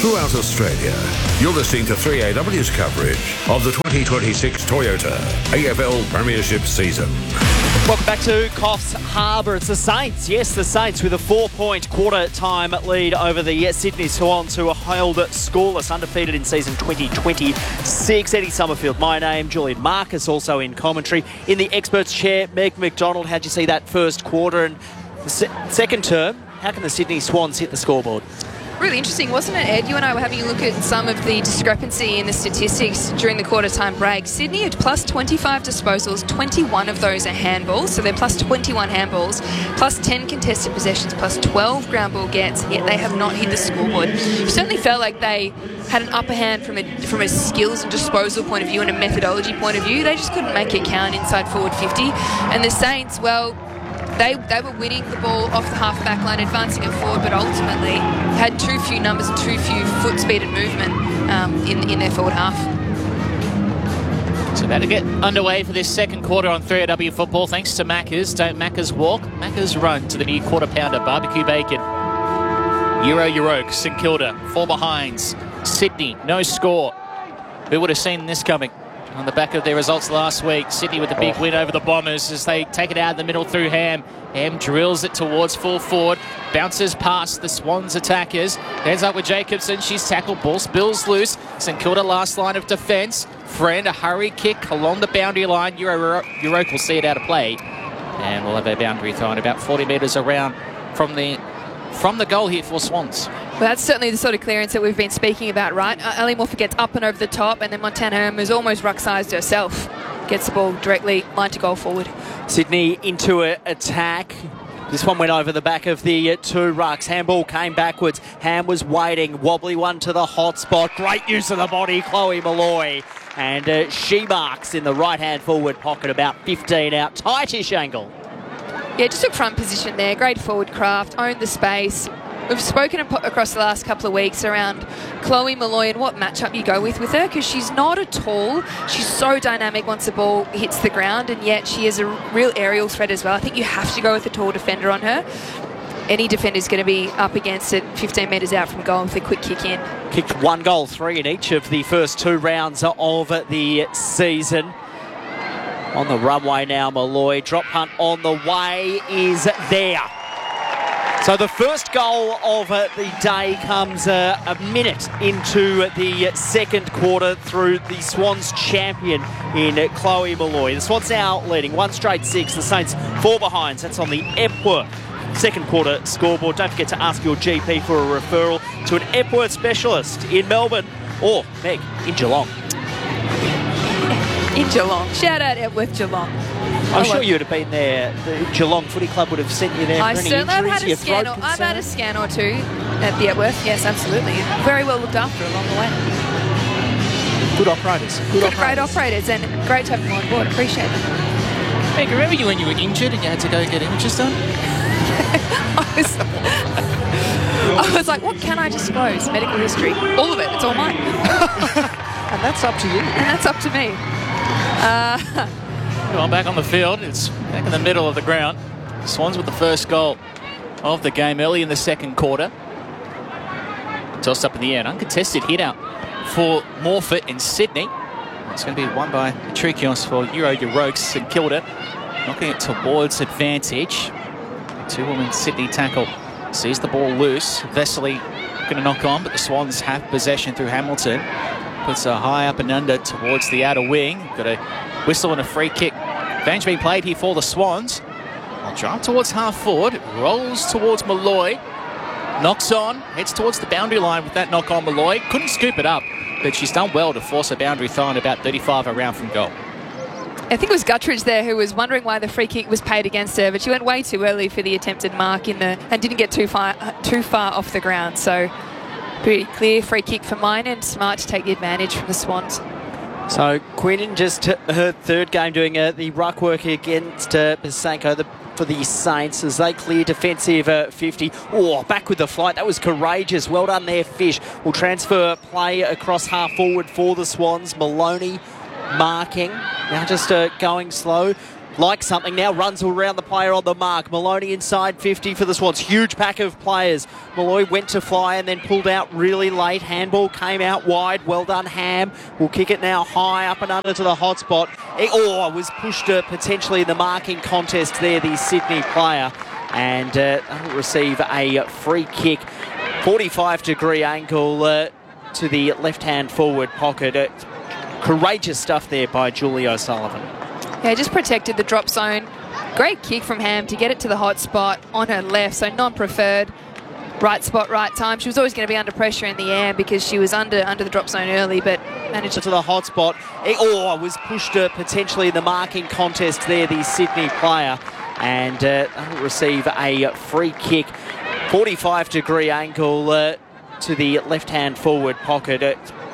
throughout Australia. You're listening to 3AW's coverage of the 2026 Toyota AFL Premiership season. Welcome back to Coffs Harbour. It's the Saints. Yes, the Saints with a 4-point quarter-time lead over the Sydney Swans, who are held scoreless, undefeated in season 2026. Eddie Summerfield, my name, Julian Marcus, also in commentary. In the experts chair, Meg McDonald. How'd you see that first quarter? And the second term, how can the Sydney Swans hit the scoreboard? Really interesting, wasn't it, Ed? You and I were having a look at some of the discrepancy in the statistics during the quarter-time break. Sydney had plus 25 disposals, 21 of those are handballs, so they're plus 21 handballs, plus 10 contested possessions, plus 12 ground ball gets, yet they have not hit the scoreboard. It certainly felt like they had an upper hand from a skills and disposal point of view and a methodology point of view. They just couldn't make it count inside forward 50. And the Saints, well, They were winning the ball off the half-back line, advancing it forward, but ultimately had too few numbers and too few foot speed and movement in their forward half. So about to get underway for this second quarter on 3AW football, thanks to Macca's. Don't Macca's walk, Macca's run to the new quarter-pounder barbecue bacon. Euro Oaks, St Kilda, 4 behinds. Sydney, no score. Who would have seen this coming? On the back of their results last week, Sydney with a big win over the Bombers as they take it out in the middle through Ham. Ham drills it towards full forward, bounces past the Swans attackers, ends up with Jacobson. She's tackled, ball spills loose. St Kilda last line of defence. Friend, a hurry kick along the boundary line. Euroke will see it out of play, and we'll have a boundary thrown about 40 metres around from the goal here for Swans. Well, that's certainly the sort of clearance that we've been speaking about, right? Ali Morphy gets up and over the top, and then Montana Herm, who's almost ruck-sized herself, gets the ball directly line to goal forward. Sydney into an attack. This one went over the back of the two rucks. Handball came backwards. Ham was waiting. Wobbly one to the hot spot. Great use of the body, Chloe Molloy. And she marks in the right-hand forward pocket, about 15 out. Tightish angle. Yeah, just took front position there. Great forward craft, owned the space. We've spoken across the last couple of weeks around Chloe Molloy and what matchup you go with her, because she's not at all. She's so dynamic once the ball hits the ground, and yet she is a real aerial threat as well. I think you have to go with a tall defender on her. Any defender's going to be up against it 15 metres out from goal with a quick kick in. Kicked 1 goal, 3 in each of the first 2 rounds of the season. On the runway now, Molloy. Drop punt on the way is there. So the first goal of the day comes a minute into the second quarter through the Swans champion in Chloe Molloy. The Swans now leading 1 straight 6. The Saints 4 behinds. That's on the Epworth second quarter scoreboard. Don't forget to ask your GP for a referral to an Epworth specialist in Melbourne or, Meg, in Geelong. In Geelong. Shout out Epworth Geelong. I'm sure you would have been there. The Geelong Footy Club would have sent you there. I for any certainly have injuries, had a scan. I've had a scan or two at the Epworth. Yes, absolutely. Very well looked after along the way. Good operators. Great operators, and great to have them on board. Appreciate it. Meg, remember you when you were injured and you had to go get images done? I was like, what can I disclose? Medical history. All of it. It's all mine. And that's up to you. And that's up to me. Well, back on the field, it's back in the middle of the ground. Swans with the first goal of the game early in the second quarter. Tossed up in the air, an uncontested hit out for Morfitt in Sydney. It's going to be won by Trikios for Eurokes St Kilda, knocking it towards advantage. 2-woman Sydney tackle sees the ball loose. Vesely going to knock on, but the Swans have possession through Hamilton. Puts a high up and under towards the outer wing. Got a whistle and a free kick. Advantage being played here for the Swans. I'll drive towards half forward. Rolls towards Molloy. Knocks on. Heads towards the boundary line with that knock on Molloy. Couldn't scoop it up, but she's done well to force a boundary throw about 35 around from goal. I think it was Guttridge there who was wondering why the free kick was paid against her, but she went way too early for the attempted mark and didn't get too far off the ground. So pretty clear free kick for mine, and smart to take the advantage from the Swans. So Quinn just her third game doing the ruck work against Besanko for the Saints as they clear defensive 50. Oh, back with the flight. That was courageous. Well done there, Fish. Will transfer play across half forward for the Swans. Maloney marking. Now just going slow. like something now, runs around the player on the mark. Maloney inside 50 for the Swans. Huge pack of players. Malloy went to fly and then pulled out really late. Handball came out wide. Well done, Ham. Will kick it now high up and under to the hot spot. Was pushed potentially in the marking contest there, the Sydney player. And will receive a free kick. 45-degree angle to the left-hand forward pocket. Courageous stuff there by Julie O'Sullivan. Yeah, just protected the drop zone. Great kick from Ham to get it to the hot spot on her left, so non-preferred. Right spot, right time. She was always going to be under pressure in the air because she was under the drop zone early, but managed to the hot spot. Was pushed potentially in the marking contest there, the Sydney player. And will receive a free kick. 45-degree angle to the left-hand forward pocket.